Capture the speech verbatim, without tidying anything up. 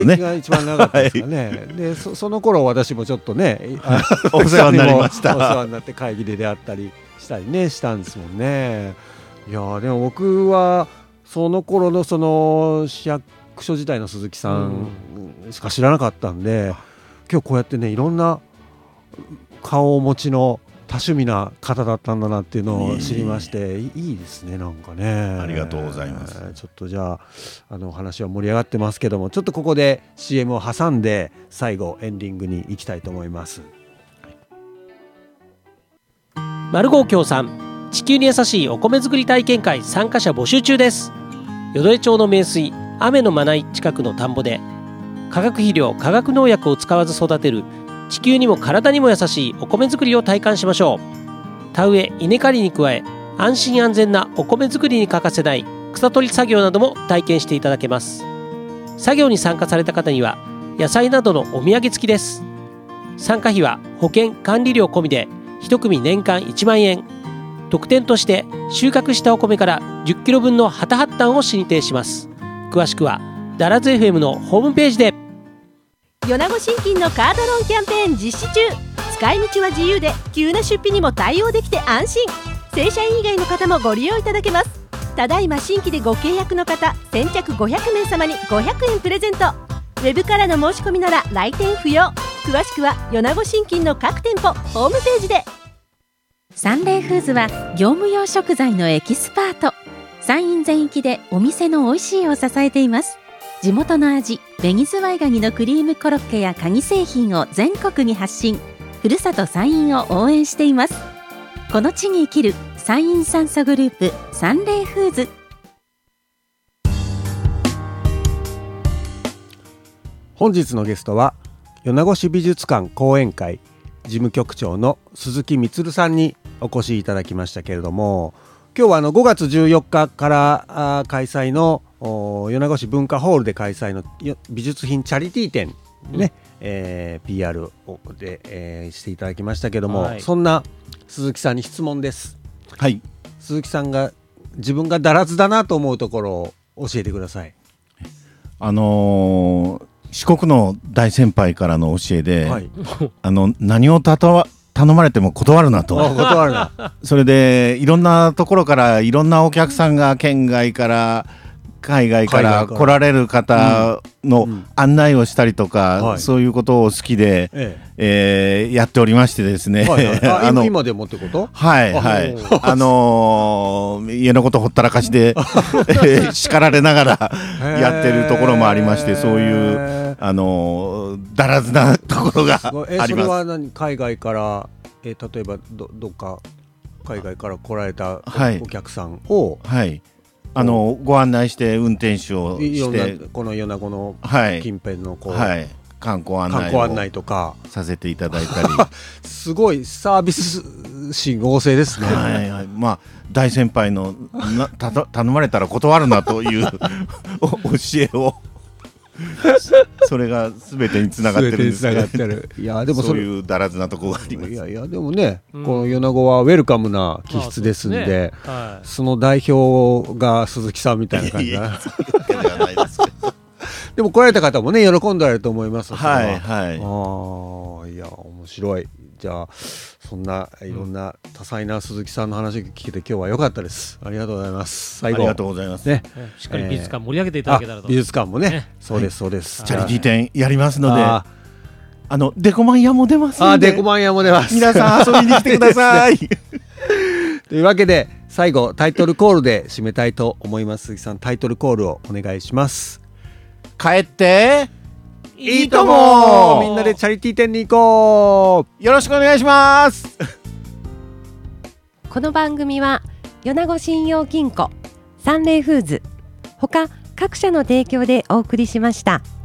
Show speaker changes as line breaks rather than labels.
ね、
が一番長かったですかね、はい、で そ, その頃私もちょっとね
お世話になりました
お世話になって会議で出会ったりしたりねしたんですもんね。いやでも僕はその頃のその市役所時代の鈴木さんしか知らなかったんで、うん、今日こうやってねいろんな顔をお持ちの多趣味な方だったんだなっていうのを知りまして、いいですねなんかね。
ありがとうございます。
ちょっとじゃあ、あのお話は盛り上がってますけども、ちょっとここで シーエム を挟んで最後エンディングに行きたいと思います。
マルゴー協賛地球に優しいお米作り体験会参加者募集中です。淀江町の名水雨のまない近くの田んぼで化学肥料化学農薬を使わず育てる地球にも体にも優しいお米作りを体感しましょう。田植え稲刈りに加え安心安全なお米作りに欠かせない草取り作業なども体験していただけます。作業に参加された方には野菜などのお土産付きです。参加費は保険管理料込みでいち組年間いちまんえん。特典として収穫したお米からじゅっキロ分のハタハッタンを進呈します。詳しくはダラズ エフエム のホームページで。
米子信金のカードローンキャンペーン実施中。使い道は自由で急な出費にも対応できて安心。正社員以外の方もご利用いただけます。ただいま新規でご契約の方先着ごひゃくめい様にごひゃくえんプレゼント。ウェブからの申し込みなら来店不要。詳しくは米子信金の各店舗ホームページで。
サンレイフーズは業務用食材のエキスパート。山陰全域でお店の美味しいを支えています。地元の味紅ズワイガニのクリームコロッケやカニ製品を全国に発信。ふるさと山陰を応援しています。この地に生きる山陰酸素グループサンレイフーズ。
本日のゲストは米子市美術館講演会事務局長の鈴木充さんにお越しいただきましたけれども、今日はあのごがつじゅうよっかから開催の米子市文化ホールで開催の美術品チャリティー展ね、うんえー、ピーアール をで、えー、していただきましたけども、はい、そんな鈴木さんに質問です。
はい。
鈴木さんが自分がだらずだなと思うところを教えてください。
あのー、四国の大先輩からの教えで、はい、あの何をたとわ頼まれても断るなと
断るな
それでいろんなところからいろんなお客さんが県外から海外から来られる方の案内をしたりとか、うん、そういうことを好きで、えええー、やっておりましてですね、
はいはい、ああの今でもってこと
はいはいあのー、家のことほったらかしで叱られながらやってるところもありまして、そういうあのー、だらずなところがあります。
えそれは何海外から、えー、例えば ど, どっか海外から来られた お,、はい、お客さんを
はいあのご案内して運転手をして
この米子の近辺のこう、
はいはい、観光案内を
とか
させていただいたり
すごいサービス心旺盛ですね。
はいはい、まあ大先輩のなた頼まれたら断るなという教えをそれが全てにつながってるんですけど、いやでもそういうだらずなところがあります。
いやいやでもね、うん、この米子はウェルカムな気質ですんで、 そうですね、はい、その代表が鈴木さんみたいな感じだな。でも来られた方もね喜んでられると思います。
はいはい。
あいや面白い。じゃあそんないろんな多彩な鈴木さんの話聞けて今日は良かったです。ありがとうございます。最後
ありがとうございます、
ね、
しっかり美術館盛り上げていただけたらと、
えー、美術館も ね, ねそうですそうです、
はい、チャリティー展やりますので、ああのデコマン屋も出ますので、
あデコマン屋も出ます。
皆さん遊びに来てください。
というわけで最後タイトルコールで締めたいと思います。鈴木さんタイトルコールをお願いします。
帰っていいと
も。みんなでチャリティー展に行こ
う。よろしくお願いします。
この番組は米子信用金庫、サンレイフーズ他各社の提供でお送りしました。